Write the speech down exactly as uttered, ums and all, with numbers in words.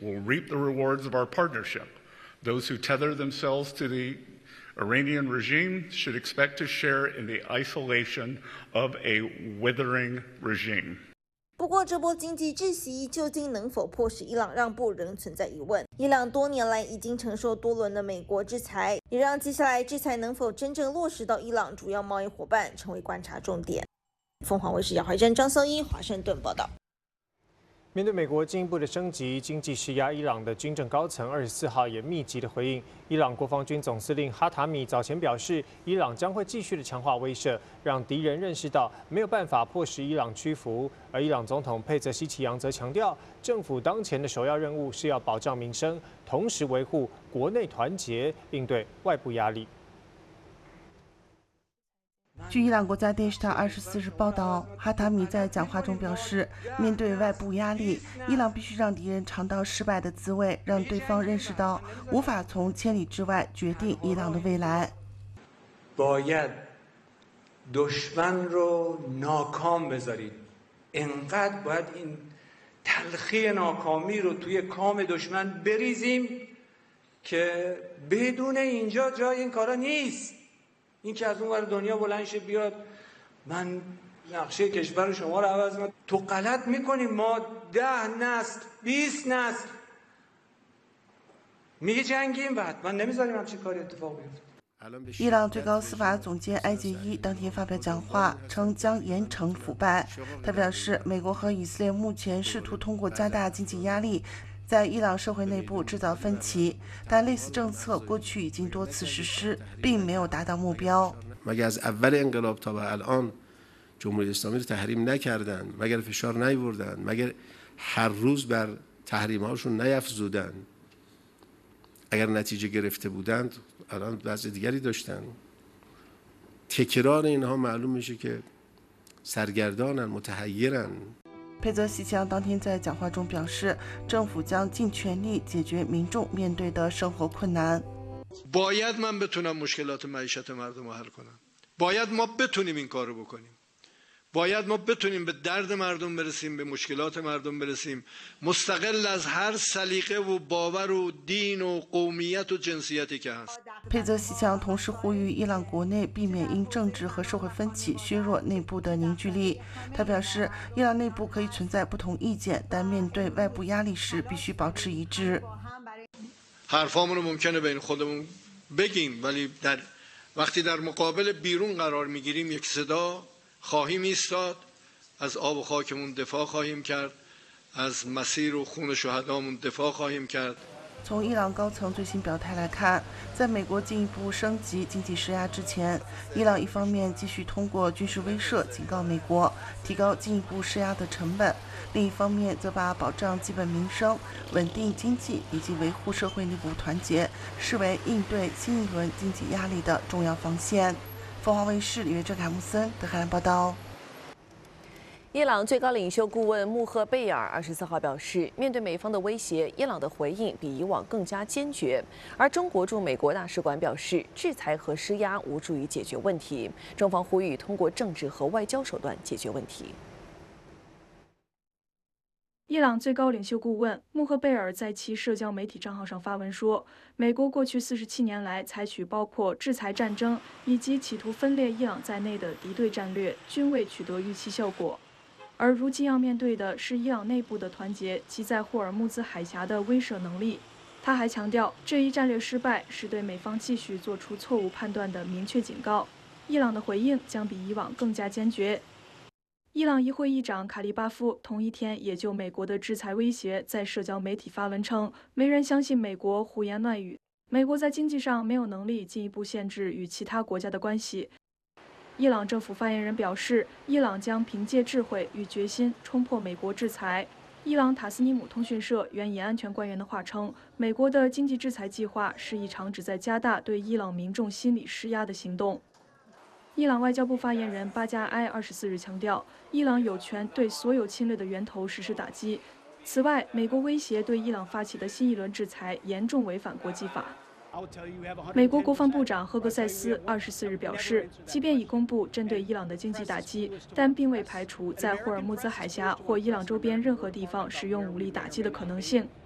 will reap the rewards of our partnership. Those who tether themselves to the Iranian regime should expect to share in the isolation of a withering regime. 不过，这波经济窒息究竟能否迫使伊朗让步，仍存在疑问。伊朗多年来已经承受多轮的美国制裁，也让接下来制裁能否真正落实到伊朗主要贸易伙伴成为观察重点。凤凰卫视姚怀珍、张颂一华盛顿报道。 面对美国进一步的升级经济施压，伊朗的军政高层二十四号也密集的回应。伊朗国防军总司令哈塔米早前表示，伊朗将会继续的强化威慑，让敌人认识到没有办法迫使伊朗屈服。而伊朗总统佩泽西奇扬则强调，政府当前的首要任务是要保障民生，同时维护国内团结，应对外部压力。 据伊朗国家电视台二十四日报道，哈塔米在讲话中表示，面对外部压力，伊朗必须让敌人尝到失败的滋味，让对方认识到无法从千里之外决定伊朗的未来。 باید دشمن رو ناکام بذارید. انقدر باید این تلخی ناکامی رو توی کام دشمن بریزیم که بدون اینجا جای این کارا نیست. این که از اون ور دنیا بلند شه بیاد من نقشه کشور شما رو عوض میکنم تو غلط میکنیم ما ده نسل بیست نسل میگه جنگیم و حتما نمیذاریم همچین کاری اتفاق بیفته 伊朗最高司法总监埃杰伊当天发表讲话，称将严惩腐败。他表示，美国和以色列目前试图通过加大经济压力，在伊朗社会内部制造分歧，但类似政策过去已经多次实施，并没有达到目标。 مگر از اول انقلاب تا به الان جمهوری اسلامی رو تحریم نکردن مگر فشار نیاوردن مگر هر روز بر تحریم‌هاشون نیفزودن اگر نتیجه گرفته بودند الان وضع دیگری داشتن تکرار اینها معلوم میشه که سرگردانن متحیرن 佩泽西奇扬当天在讲话中表示，政府将尽全力解决民众面对的生活困难。 باید من بتونم مشکلات معیشت مردم رو حل کنم. باید ما بتونیم این کارو بکنیم. باید ما بتونیم به درد مردم برسیم، به مشکلات مردم برسیم، مستقل از هر سلیقه و باور و دین و قومیت و جنسیتی که هست. 佩泽西奇扬同时呼吁伊朗国内避免因政治和社会分歧削弱内部的凝聚力。他表示，伊朗内部可以存在不同意见，但面对外部压力时必须保持一致。 حرفامون رو ممکنه بین خودمون بگیم ولی در وقتی در مقابل بیرون قرار میگیریم یک صدا خواهیم ایستاد از آب و خاکمون دفاع خواهیم کرد از مسیر و خون شهدامون دفاع خواهیم کرد 从伊朗高层最新表态来看，在美国进一步升级经济施压之前，伊朗一方面继续通过军事威慑警告美国，提高进一步施压的成本；另一方面则把保障基本民生、稳定经济以及维护社会内部团结视为应对新一轮经济压力的重要防线。凤凰卫视李月珍、凯木森德黑兰报道。 伊朗最高领袖顾问穆赫贝尔二十四号表示，面对美方的威胁，伊朗的回应比以往更加坚决。而中国驻美国大使馆表示，制裁和施压无助于解决问题，中方呼吁通过政治和外交手段解决问题。 伊朗最高领袖顾问穆赫贝尔在其社交媒体账号上发文说，美国过去四十七年来采取包括制裁战争以及企图分裂伊朗在内的敌对战略，均未取得预期效果。而如今要面对的是伊朗内部的团结及在霍尔木兹海峡的威慑能力。他还强调，这一战略失败是对美方继续做出错误判断的明确警告。伊朗的回应将比以往更加坚决。 伊朗议会议长卡利巴夫同一天也就美国的制裁威胁在社交媒体发文称，没人相信美国胡言乱语，美国在经济上没有能力进一步限制与其他国家的关系。伊朗政府发言人表示，伊朗将凭借智慧与决心冲破美国制裁。伊朗塔斯尼姆通讯社援引安全官员的话称，美国的经济制裁计划是一场旨在加大对伊朗民众心理施压的行动。 伊朗外交部发言人巴加埃二十四日强调，伊朗有权对所有侵略的源头实施打击。此外，美国威胁对伊朗发起的新一轮制裁严重违反国际法。美国国防部长赫格塞斯二十四日表示，即便已公布针对伊朗的经济打击，但并未排除在霍尔木兹海峡或伊朗周边任何地方使用武力打击的可能性。